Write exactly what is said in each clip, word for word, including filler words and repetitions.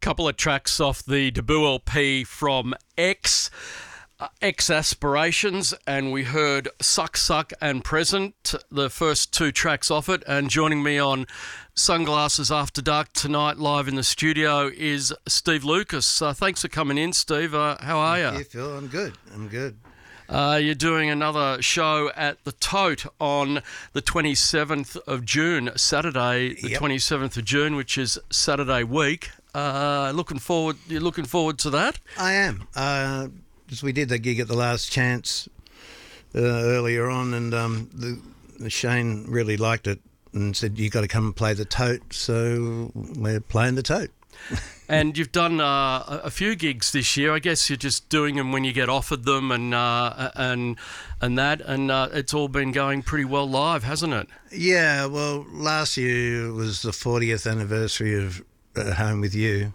couple of tracks off the debut L P from X, uh, X Aspirations, and we heard Suck Suck and Present, the first two tracks off it. And joining me on Sunglasses After Dark tonight, live in the studio, is Steve Lucas. Uh, thanks for coming in, Steve. Uh, how are you? Yeah, Phil, I'm good. I'm good. Uh, you're doing another show at the Tote on the twenty-seventh of June, Saturday, the Yep. twenty-seventh of June, which is Saturday week. Uh, looking forward. You're looking forward to that? I am. Uh, 'cause we did the gig at the Last Chance uh, earlier on, and um, the, the Shane really liked it and said, "You got to come and play the Tote." So we're playing the Tote. And you've done uh, a a few gigs this year. I guess you're just doing them when you get offered them, and uh, and and that, and uh, it's all been going pretty well live, hasn't it? Yeah. Well, last year was the fortieth anniversary of uh, Home with You,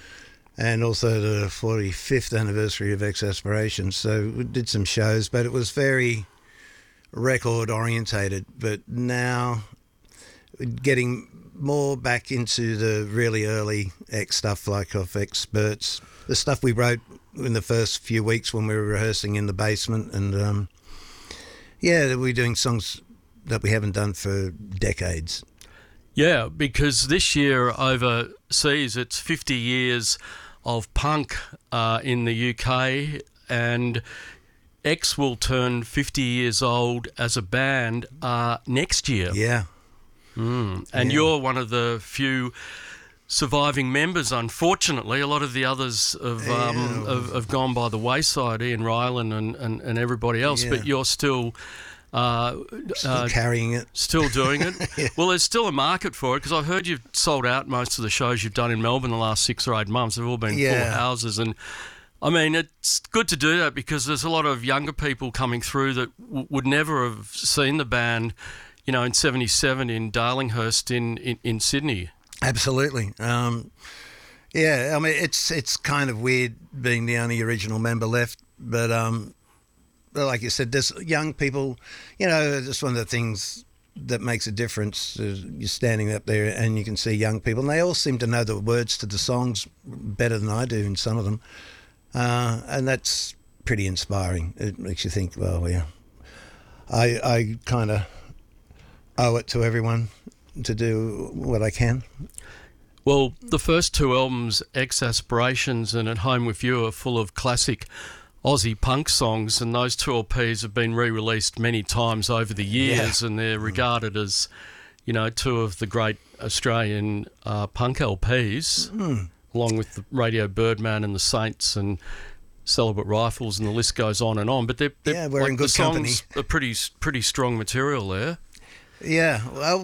and also the forty-fifth anniversary of X Aspirations. So we did some shows, but it was very record orientated. But now getting more back into the really early X stuff, like of Experts, the stuff we wrote in the first few weeks when we were rehearsing in the basement, and um, yeah, we're doing songs that we haven't done for decades. Yeah, because this year overseas, it's fifty years of punk uh, in the U K, and X will turn fifty years old as a band uh, next year. Yeah. Mm. And Yeah. you're one of the few surviving members, unfortunately. A lot of the others have, um, Yeah. have, have gone by the wayside, Ian Ryland and, and, and everybody else, Yeah. but you're still... Uh, Still uh, carrying it. Still doing it. Yeah. Well, there's still a market for it, because I've heard you've sold out most of the shows you've done in Melbourne the last six or eight months. They've all been full Yeah. houses, and I mean, it's good to do that because there's a lot of younger people coming through that w- would never have seen the band, you know, in seventy-seven in Darlinghurst in, in, in Sydney. Absolutely. Um, yeah, I mean, it's it's kind of weird being the only original member left, but um, but like you said, there's young people, you know, that's one of the things that makes a difference. Is you're standing up there and you can see young people, and they all seem to know the words to the songs better than I do in some of them, uh, and that's pretty inspiring. It makes you think, well, yeah, I, I kind of owe it to everyone to do what I can. Well, the first two albums, X Aspirations and At Home With You, are full of classic Aussie punk songs, and those two L Ps have been re-released many times over the years, Yeah. and they're regarded as, you know, two of the great Australian uh, punk L Ps, Mm. along with the Radio Birdman and the Saints and Celibate Rifles, and the list goes on and on. But they're, they're Yeah, we're like, in good the songs company. are pretty pretty strong material there. Yeah, well,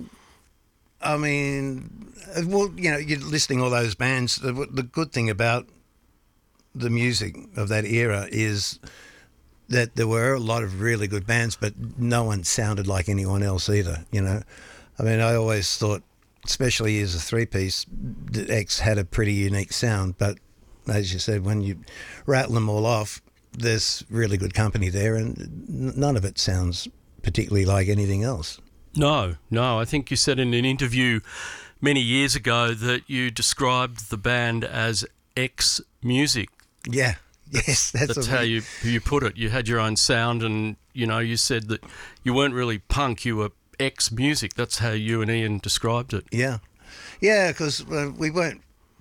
I mean, uh, well, you know, you're listing all those bands. The, the good thing about the music of that era is that there were a lot of really good bands, but no one sounded like anyone else either, you know. I mean, I always thought, especially as a three-piece, that X had a pretty unique sound, but as you said, when you rattle them all off, there's really good company there, and n- none of it sounds particularly like anything else. No, no. I think you said in an interview many years ago that you described the band as X music. Yeah, yes, that's, That's a how re- you you put it. You had your own sound, and you know you said that you weren't really punk. You were X music. That's how you and Ian described it. Yeah, yeah, because uh, we weren't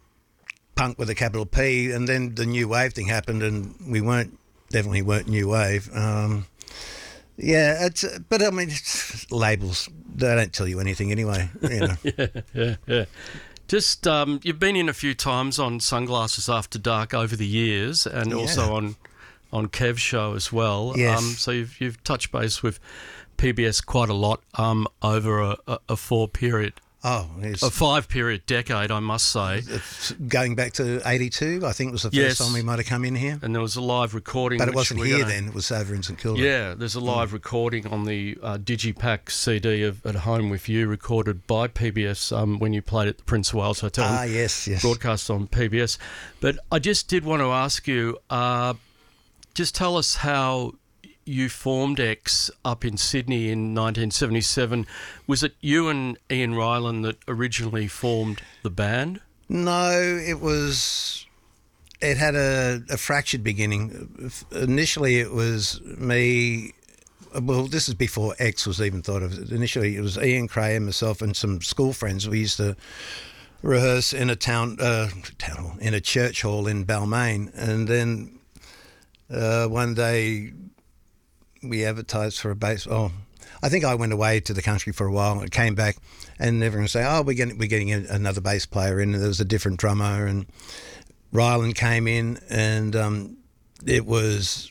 punk with a capital P, and then the new wave thing happened, and we weren't definitely weren't new wave. Um, yeah, it's uh, but I mean it's labels, they don't tell you anything anyway. You know. yeah, yeah, yeah. Just um, you've been in a few times on Sunglasses After Dark over the years, and Yeah. also on on Kev's show as well. Yes. Um, so you've you've touched base with P B S quite a lot um, over a, a, a four period, Oh, it's, a five period decade, I must say. it's going back to eighty-two, I think was the first Yes. time we might have come in here. And there was a live recording. But it which wasn't we're here gonna- then, it was over in St Kilda. Yeah, there's a live recording on the uh, Digipack C D of At Home With You, recorded by P B S um, when you played at the Prince of Wales Hotel. Ah, yes, yes. Broadcast on P B S. But I just did want to ask you, uh, just tell us how you formed X up in Sydney in nineteen seventy-seven. Was it you and Ian Ryland that originally formed the band? No, it was. It had a, a fractured beginning. Initially, it was me. Well, this is before X was even thought of. Initially, it was Ian Cray and myself and some school friends. We used to rehearse in a town, uh, town hall, in a church hall in Balmain, and then uh, one day we advertised for a bass. Oh, I think I went away to the country for a while and came back, and everyone would say, "Oh, we're getting we're getting another bass player in." And there was a different drummer, and Ryland came in, and um, it was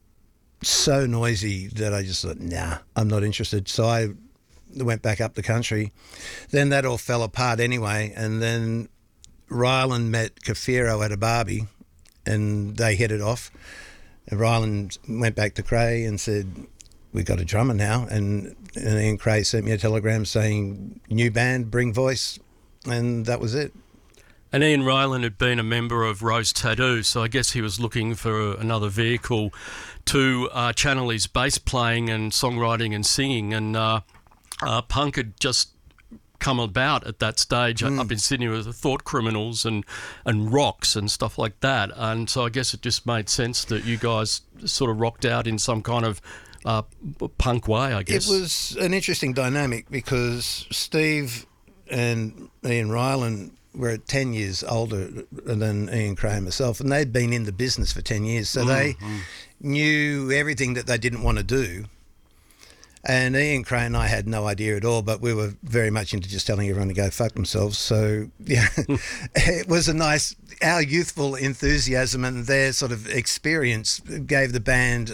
so noisy that I just thought, nah, I'm not interested. So I went back up the country. Then that all fell apart anyway, and then Ryland met Kafiro at a barbie, and they hit it off. And Ryland went back to Cray and said, "We got a drummer now," and, and Ian Cray sent me a telegram saying, "New band, bring voice," and that was it. And Ian Ryland had been a member of Rose Tattoo, so I guess he was looking for another vehicle to uh, channel his bass playing and songwriting and singing. And uh, uh, punk had just come about at that stage mm. up in Sydney with the Thought Criminals and, and Rocks and stuff like that. And so I guess it just made sense that you guys sort of rocked out in some kind of uh, punk way, I guess. It was an interesting dynamic because Steve and Ian Ryland were ten years older than Ian Cray and myself, and they'd been in the business for ten years, so mm, they mm. knew everything that they didn't want to do. And Ian Cray and I had no idea at all, but we were very much into just telling everyone to go fuck themselves. So, yeah, it was a nice, our youthful enthusiasm and their sort of experience gave the band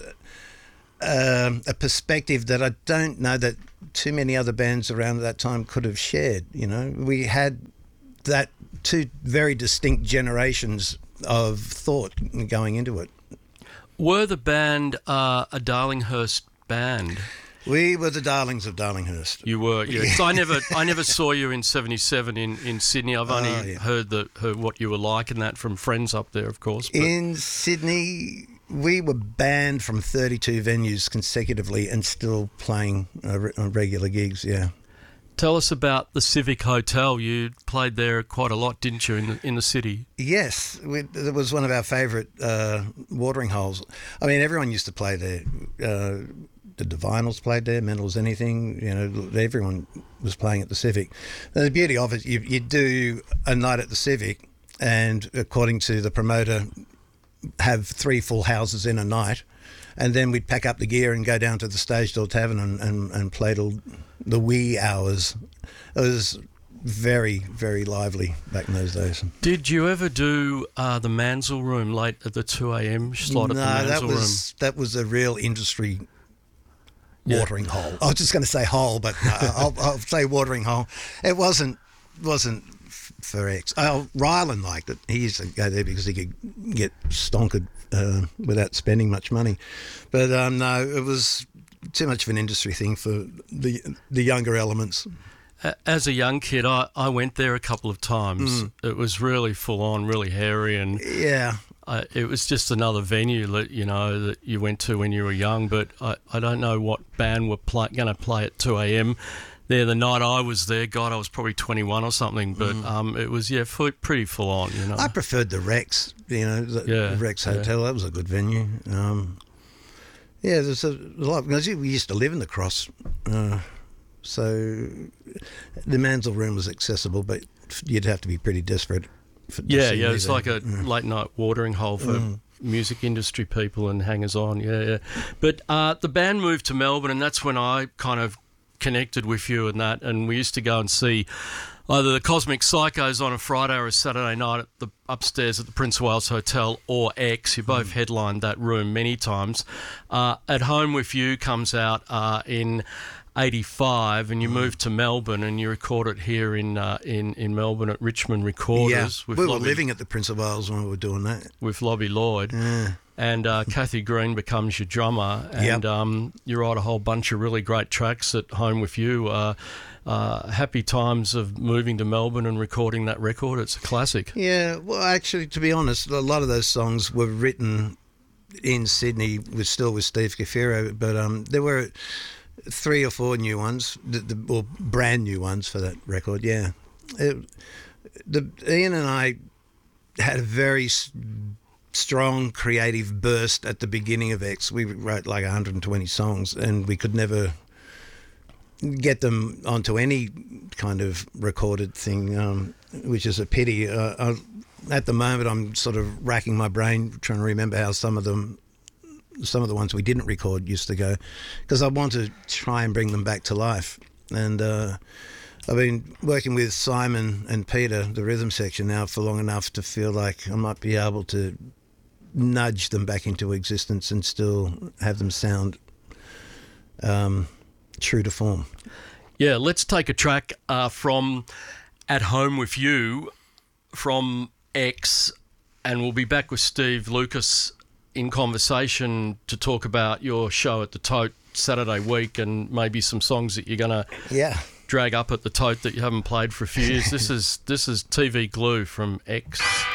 um, a perspective that I don't know that too many other bands around that time could have shared. You know, we had that two very distinct generations of thought going into it. Were the band uh, a Darlinghurst band? We were the darlings of Darlinghurst. You were, yeah. So I never, I never saw you in seventy-seven in, in Sydney. I've only oh, yeah. heard the heard what you were like and that from friends up there, of course. But in Sydney, we were banned from thirty-two venues consecutively and still playing uh, on regular gigs. Yeah. Tell us about the Civic Hotel. You played there quite a lot, didn't you, in the, in the city? Yes, we, it was one of our favourite uh, watering holes. I mean, everyone used to play there. Uh, the Divinals played there, Mental's Anything, you know, everyone was playing at the Civic. And the beauty of it, you, you do a night at the Civic and, according to the promoter, have three full houses in a night, and then we'd pack up the gear and go down to the Stage Door Tavern and, and, and play till the wee hours. It was very, very lively back in those days. Did you ever do uh, the Mansell Room late at the two a.m. slot no, at the that Mansell was, Room? That was a real industry watering yeah. hole. I was just going to say hole, but uh, I'll, I'll say watering hole. It wasn't wasn't for X. Oh, Ryland liked it. He used to go there because he could get stonkered uh, without spending much money. But um, no, it was too much of an industry thing for the the younger elements. As a young kid, I, I went there a couple of times. Mm. It was really full on, really hairy, and yeah. Uh, it was just another venue that you know that you went to when you were young. But I, I don't know what band were play, going to play at two a.m. there the night I was there. God, I was probably twenty-one or something. But mm. um, it was yeah, full, pretty full on. You know, I preferred the Rex. You know, the, yeah, the Rex Hotel. Yeah. That was a good venue. Um, yeah, there's a, a lot because we used to live in the Cross, uh, so the Mansell Room was accessible, but you'd have to be pretty desperate. Yeah, yeah, it's like a mm. late night watering hole for mm. music industry people and hangers on. Yeah, yeah. But uh, the band moved to Melbourne, and that's when I kind of connected with you and that. And we used to go and see either the Cosmic Psychos on a Friday or a Saturday night at the upstairs at the Prince of Wales Hotel or X. You both mm. headlined that room many times. Uh, At Home With You comes out uh, in eighty-five, and you mm. moved to Melbourne and you record it here in uh, in in Melbourne at Richmond Recorders. Yeah, with we were Lobby, living at the Prince of Wales when we were doing that with Lobby Lloyd. Yeah. And uh, Kathy Green becomes your drummer, and yep. um, you write a whole bunch of really great tracks at Home With You. Uh, uh, happy times of moving to Melbourne and recording that record. It's a classic. Yeah, well, actually, to be honest, a lot of those songs were written in Sydney, with still with Steve Kafiro, but um, there were three or four new ones, the, the, or brand new ones for that record. Yeah, it, the Ian and I had a very s- strong creative burst at the beginning of X. We wrote like one hundred twenty songs, and we could never get them onto any kind of recorded thing, um, which is a pity. Uh, I, at the moment, I'm sort of racking my brain trying to remember how some of them, some of the ones we didn't record used to go, because I want to try and bring them back to life. And uh, I've been working with Simon and Peter, the rhythm section, now for long enough to feel like I might be able to nudge them back into existence and still have them sound um, true to form. Yeah, let's take a track uh, from At Home With You from X, and we'll be back with Steve Lucas in conversation to talk about your show at the Tote Saturday week and maybe some songs that you're going to Yeah. drag up at the Tote that you haven't played for a few years. This is this is T V Glue from X.